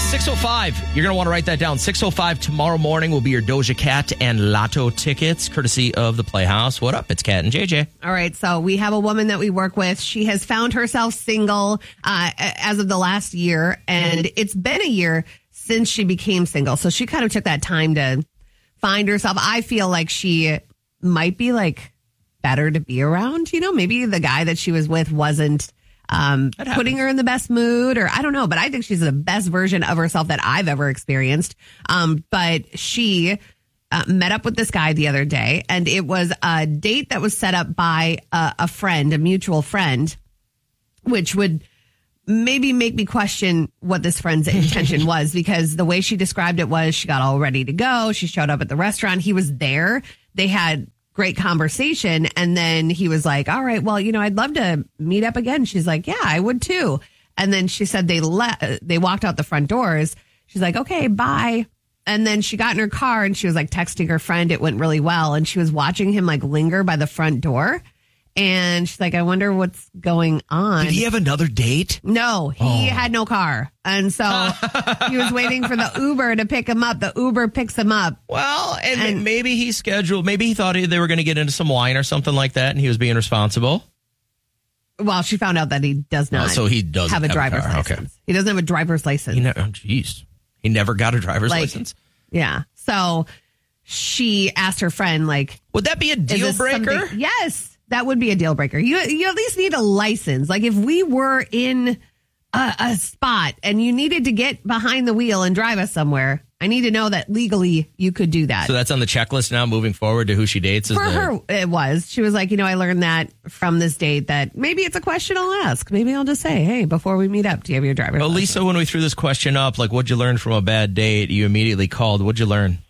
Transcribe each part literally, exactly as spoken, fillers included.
six oh five. You're going to want to write that down. six oh five tomorrow morning will be your Doja Cat and Lotto tickets, courtesy of the Playhouse. What up? It's Kat and J J. All right, so we have a woman that we work with. She has found herself single uh, as of the last year, and it's been a year since she became single. So she kind of took that time to find herself. I feel like she might be like better to be around. You know, maybe the guy that she was with wasn't um, putting her in the best mood, or I don't know, but I think she's the best version of herself that I've ever experienced. Um, but she uh, met up with this guy the other day, and it was a date that was set up by a, a friend, a mutual friend, which would maybe make me question what this friend's intention was, because the way she described it was she got all ready to go. She showed up at the restaurant. He was there. They had great conversation. And then he was like, all right, well, you know, I'd love to meet up again. She's like, yeah, I would too. And then she said they let, they walked out the front doors. She's like, okay, bye. And then she got in her car and she was like texting her friend. It went really well. And she was watching him like linger by the front door. And she's like, I wonder what's going on. Did he have another date? No, he Oh. had no car. And so he was waiting for the Uber to pick him up. The Uber picks him up. Well, and, And- maybe he scheduled, maybe he thought they were going to get into some wine or something like that, and he was being responsible. Well, she found out that he does not Oh, so he doesn't have a have a driver's car. license. Okay. He doesn't have a driver's license. He never, oh, jeez. He never got a driver's Like, license? Yeah. So she asked her friend, like, Would that be a is deal this breaker? something- Yes, that would be a deal breaker. You you at least need a license. Like if we were in a, a spot and you needed to get behind the wheel and drive us somewhere, I need to know that legally you could do that. So that's on the checklist now moving forward to who she dates? Is For the, her, it was. She was like, you know, I learned that from this date that maybe it's a question I'll ask. Maybe I'll just say, hey, before we meet up, do you have your driver's Well, license? Lisa, when we threw this question up, like, what'd you learn from a bad date? You immediately called. What'd you learn?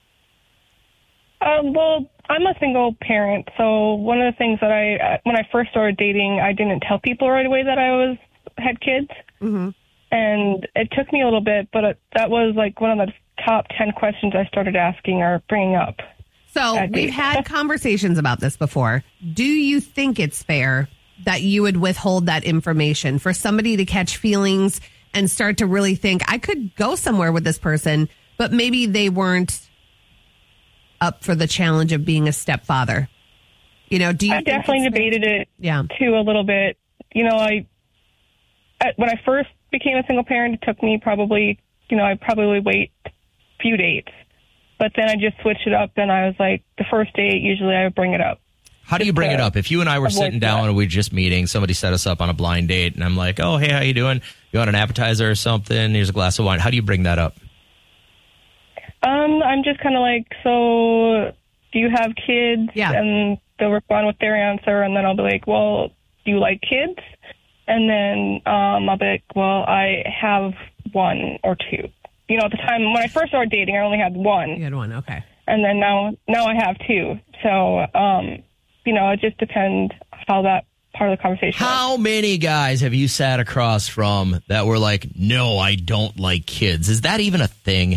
Um, well, I'm a single parent, so one of the things that I, when I first started dating, I didn't tell people right away that I was had kids, Mm-hmm. and it took me a little bit, but it, that was like one of the top ten questions I started asking or bringing up. So That we've date. had conversations about this before. Do you think it's fair that you would withhold that information for somebody to catch feelings and start to really think, I could go somewhere with this person, but maybe they weren't up for the challenge of being a stepfather? You know, do you I think definitely it's fair? debated it Yeah. too a little bit. You know, I, I when I first became a single parent, it took me probably, you know, I probably wait a few dates. But then I just switched it up, and I was like, the first date, usually I would bring it up. How do you Just, bring it uh, up? If you and I were avoid sitting down that. and we were just meeting, somebody set us up on a blind date, and I'm like, oh, hey, how you doing? You want an appetizer or something? Here's a glass of wine. How do you bring that up? Um, I'm just kind of like, so do you have kids? Yeah. And they'll respond with their answer, and then I'll be like, well, do you like kids? And then um, I'll be like, well, I have one or two. You know, at the time when I first started dating, I only had one. You had one. Okay. And then now, now I have two. So, um, you know, it just depends how that part of the conversation went. How many guys have you sat across from that were like, no, I don't like kids? Is that even a thing?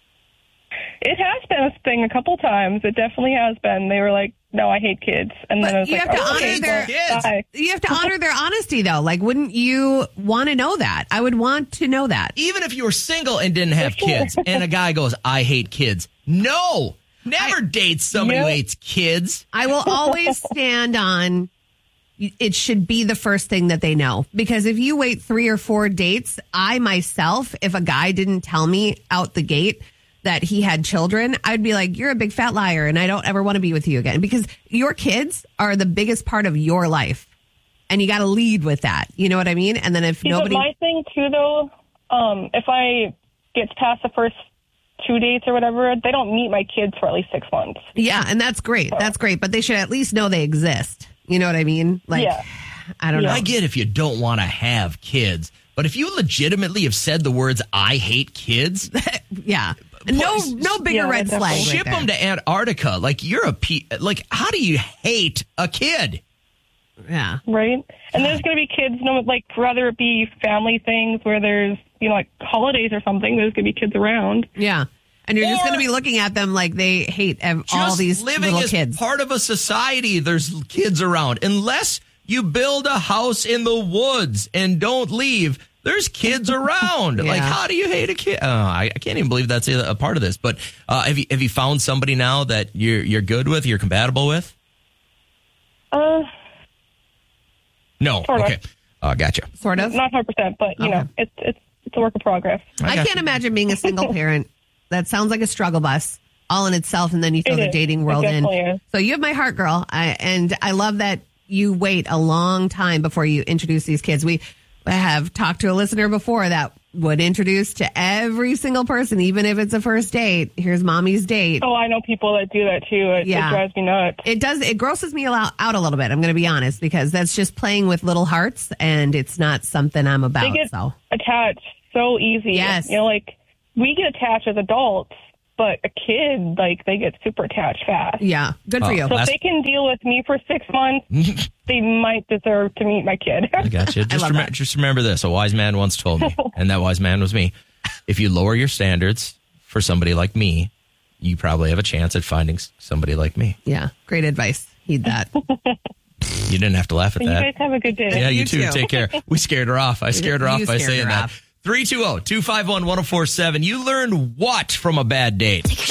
It has been a thing a couple times. It definitely has been. They were like, no, I hate kids. And then But I was you like, have to oh, honor okay, their- well, Kids. bye. You have to honor their honesty, though. Like, wouldn't you want to know that? I would want to know that. Even if you were single and didn't have sure. kids, and a guy goes, I hate kids. No, never date somebody who Yeah. hates kids. I will always stand on it should be the first thing that they know. Because if you wait three or four dates, I myself, if a guy didn't tell me out the gate that he had children, I'd be like, you're a big fat liar and I don't ever want to be with you again. Because your kids are the biggest part of your life. And you got to lead with that. You know what I mean? And then if See, but nobody... my thing, too, though, um, if I get past the first two dates or whatever, they don't meet my kids for at least six months. Yeah, and that's great. That's great. But they should at least know they exist. You know what I mean? Like, Yeah. I don't know. I get if you don't want to have kids, but if you legitimately have said the words, I hate kids, Yeah. No, no bigger Yeah, red definitely. flag. right ship there. them to Antarctica. Like, you're a pe- like, how do you hate a kid? Yeah. Right? And there's going to be kids, no, like, rather it be family things where there's, you know, like holidays or something, there's going to be kids around. Yeah. And you're just Or- going to be looking at them like they hate ev- all Just these living little as kids. part of a society, there's kids around. Unless you build a house in the woods and don't leave, There's kids around. Yeah. Like, how do you hate a kid? Oh, I, I can't even believe that's a, a part of this. But uh, have you have you found somebody now that you're you're good with, you're compatible with? Uh, No. Sort of. Okay. Uh, gotcha. Sort of. not one hundred percent, but, you Okay. know, it's, it's, it's a work of progress. I, got can't you. imagine being a single parent. That sounds like a struggle bus all in itself, and then you throw It the is. dating It world in. definitely is. So you have my heart, girl, I, and I love that you wait a long time before you introduce these kids. We have talked to a listener before that would introduce to every single person, even if it's a first date. Here's mommy's date. Oh, I know people that do that too. It, Yeah. it drives me nuts. It does. It grosses me a lot, out a little bit. I'm going to be honest, because that's just playing with little hearts, and it's not something I'm They about. get So attached so easy. Yes. You know, like, we get attached as adults, but a kid, like, they get super attached fast. yeah, good for Oh, you. So Last- if they can deal with me for six months, they might deserve to meet my kid. I got you. Just, love remem- that. just remember this. A wise man once told me, and that wise man was me. If you lower your standards for somebody like me, you probably have a chance at finding s- somebody like me. Yeah, great advice. Heed that. You didn't have to laugh at You that. guys have a good day. Yeah, you, You too. too. Take care. We scared her off. I scared her You off by scared saying her that. off. three two zero, two five one, one zero four seven. You learned what from a bad date?